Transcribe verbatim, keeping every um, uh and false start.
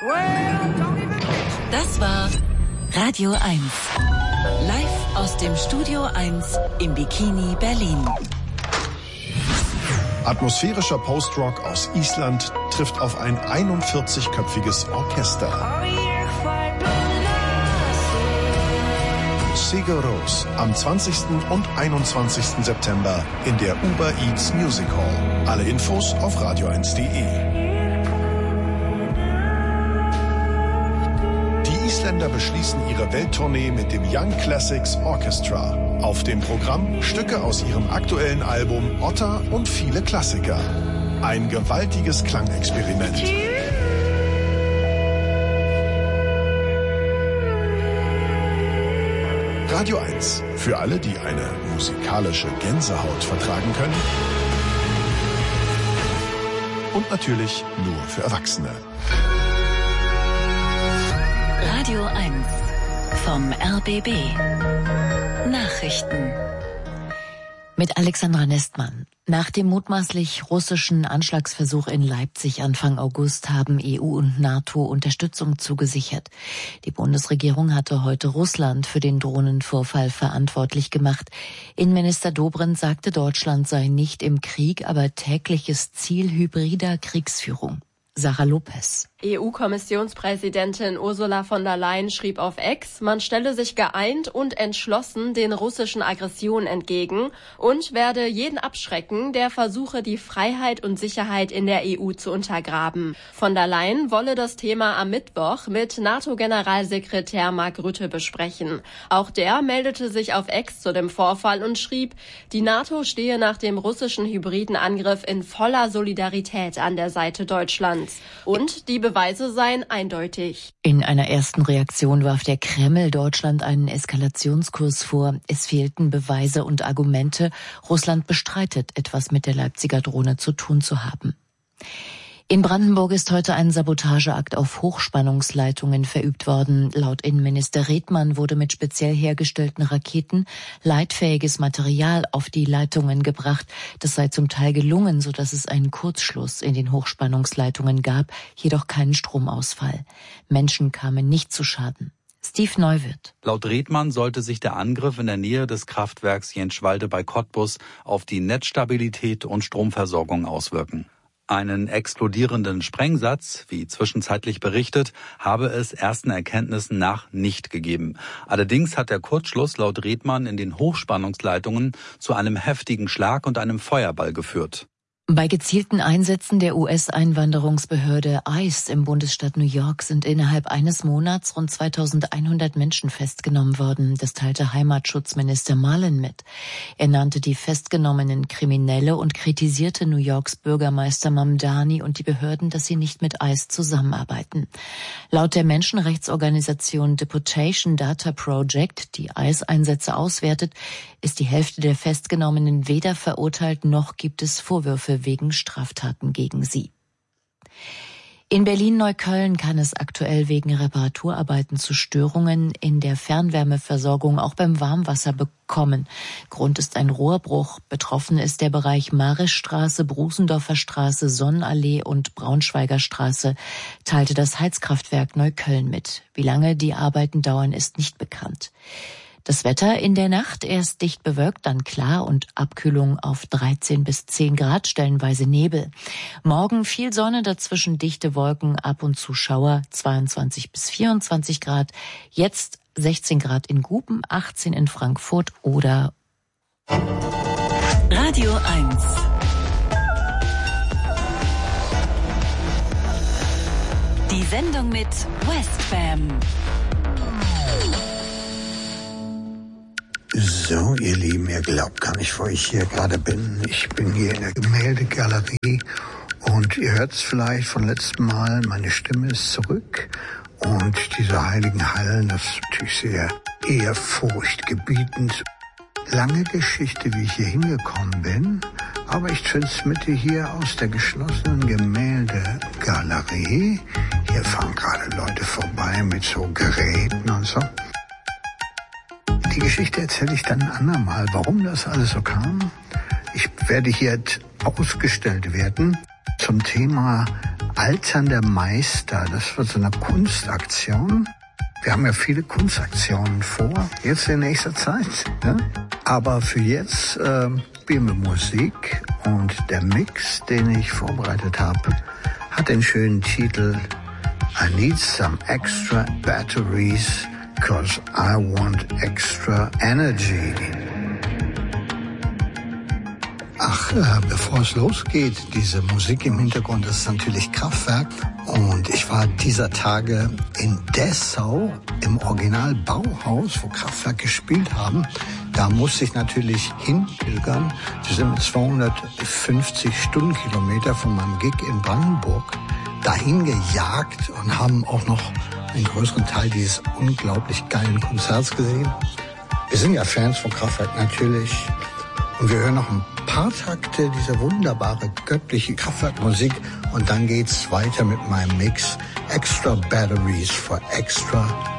Das war Radio eins. Live aus dem Studio eins im Bikini Berlin. Atmosphärischer Post-Rock aus Island trifft auf ein einundvierzigköpfiges Orchester. Sigur Rós am zwanzigsten und einundzwanzigsten September in der Uber Eats Music Hall. Alle Infos auf radio eins punkt de. Die Isländer beschließen ihre Welttournee mit dem Young Classics Orchestra. Auf dem Programm Stücke aus ihrem aktuellen Album Otta und viele Klassiker. Ein gewaltiges Klangexperiment. Radio eins. Für alle, die eine musikalische Gänsehaut vertragen können. Und natürlich nur für Erwachsene. Radio eins vom R B B. Nachrichten. Mit Alexandra Nestmann. Nach dem mutmaßlich russischen Anschlagsversuch in Leipzig Anfang August haben E U und NATO Unterstützung zugesichert. Die Bundesregierung hatte heute Russland für den Drohnenvorfall verantwortlich gemacht. Innenminister Dobrindt sagte, Deutschland sei nicht im Krieg, aber tägliches Ziel hybrider Kriegsführung. Sarah Lopez. E U-Kommissionspräsidentin Ursula von der Leyen schrieb auf X, man stelle sich geeint und entschlossen den russischen Aggressionen entgegen und werde jeden abschrecken, der versuche, die Freiheit und Sicherheit in der E U zu untergraben. Von der Leyen wolle das Thema am Mittwoch mit NATO-Generalsekretär Mark Rutte besprechen. Auch der meldete sich auf X zu dem Vorfall und schrieb, die NATO stehe nach dem russischen hybriden Angriff in voller Solidarität an der Seite Deutschlands. Und die Beweise seien eindeutig. In einer ersten Reaktion warf der Kreml Deutschland einen Eskalationskurs vor. Es fehlten Beweise und Argumente. Russland bestreitet, etwas mit der Leipziger Drohne zu tun zu haben. In Brandenburg ist heute ein Sabotageakt auf Hochspannungsleitungen verübt worden. Laut Innenminister Redmann wurde mit speziell hergestellten Raketen leitfähiges Material auf die Leitungen gebracht. Das sei zum Teil gelungen, sodass es einen Kurzschluss in den Hochspannungsleitungen gab, jedoch keinen Stromausfall. Menschen kamen nicht zu Schaden. Steve Neuwirth. Laut Redmann sollte sich der Angriff in der Nähe des Kraftwerks Jenschwalde bei Cottbus auf die Netzstabilität und Stromversorgung auswirken. Einen explodierenden Sprengsatz, wie zwischenzeitlich berichtet, habe es ersten Erkenntnissen nach nicht gegeben. Allerdings hat der Kurzschluss laut Redmann in den Hochspannungsleitungen zu einem heftigen Schlag und einem Feuerball geführt. Bei gezielten Einsätzen der U S-Einwanderungsbehörde ICE im Bundesstaat New York sind innerhalb eines Monats rund zweitausendeinhundert Menschen festgenommen worden. Das teilte Heimatschutzminister Mullen mit. Er nannte die Festgenommenen Kriminelle und kritisierte New Yorks Bürgermeister Mamdani und die Behörden, dass sie nicht mit ICE zusammenarbeiten. Laut der Menschenrechtsorganisation Deportation Data Project, die ICE-Einsätze auswertet, ist die Hälfte der Festgenommenen weder verurteilt noch gibt es Vorwürfe wegen Straftaten gegen sie. In Berlin-Neukölln kann es aktuell wegen Reparaturarbeiten zu Störungen in der Fernwärmeversorgung auch beim Warmwasser kommen. Grund ist ein Rohrbruch. Betroffen ist der Bereich Marischstraße, Brusendorfer Straße, Sonnenallee und Braunschweiger Straße, teilte das Heizkraftwerk Neukölln mit. Wie lange die Arbeiten dauern, ist nicht bekannt. Das Wetter in der Nacht erst dicht bewölkt, dann klar und Abkühlung auf dreizehn bis zehn Grad, stellenweise Nebel. Morgen viel Sonne, dazwischen dichte Wolken, ab und zu Schauer, zweiundzwanzig bis vierundzwanzig Grad. Jetzt sechzehn Grad in Guben, achtzehn in Frankfurt oder Radio eins. Die Sendung mit Westbam. So, ihr Lieben, ihr glaubt gar nicht, wo ich hier gerade bin. Ich bin hier in der Gemäldegalerie und ihr hört es vielleicht von letztem Mal, meine Stimme ist zurück und diese heiligen Hallen, das ist natürlich sehr ehrfurchtgebietend. Lange Geschichte, wie ich hier hingekommen bin, aber ich transmitte hier aus der geschlossenen Gemäldegalerie. Hier fahren gerade Leute vorbei mit so Geräten und so. Die Geschichte erzähle ich dann ein andermal, warum das alles so kam. Ich werde hier ausgestellt werden zum Thema Alternde Meister. Das wird so eine Kunstaktion. Wir haben ja viele Kunstaktionen vor, jetzt in nächster Zeit. Ne? Aber für jetzt äh, spielen wir Musik und der Mix, den ich vorbereitet habe, hat den schönen Titel I need some extra batteries, cause I want extra energy. Ach, äh, bevor es losgeht, diese Musik im Hintergrund, das ist natürlich Kraftwerk. Und ich war dieser Tage in Dessau im Original Bauhaus, wo Kraftwerk gespielt haben. Da musste ich natürlich hinpilgern. Wir sind mit zweihundertfünfzig Stundenkilometer von meinem Gig in Brandenburg dahin gejagt und haben auch noch einen größeren Teil dieses unglaublich geilen Konzerts gesehen. Wir sind ja Fans von Kraftwerk natürlich. Und wir hören noch ein paar Takte dieser wunderbare göttliche Kraftwerkmusik und dann geht's weiter mit meinem Mix Extra Batteries for Extra